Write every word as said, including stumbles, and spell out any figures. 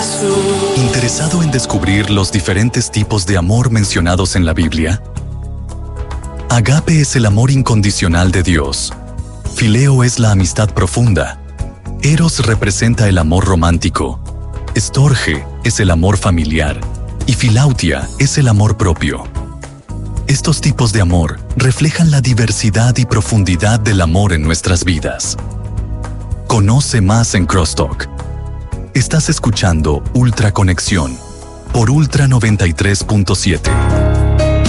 Jesús. ¿Interesado en descubrir los diferentes tipos de amor mencionados en la Biblia? Agape es el amor incondicional de Dios. Fileo es la amistad profunda. Eros representa el amor romántico. Storge es el amor familiar. Y Filautia es el amor propio. Estos tipos de amor reflejan la diversidad y profundidad del amor en nuestras vidas. Conoce más en Crosstalk. Estás escuchando Ultra Conexión por Ultra noventa y tres punto siete.